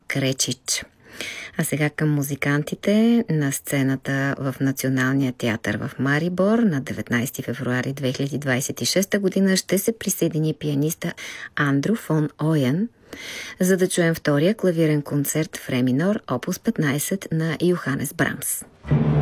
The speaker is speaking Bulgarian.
Кречич. А сега към музикантите на сцената в Националния театър в Марибор на 19 февруари 2026 година ще се присъедини пианиста Андрю фон Ойен, за да чуем втория клавирен концерт в ре минор, опус 15 на Йоханес Брамс.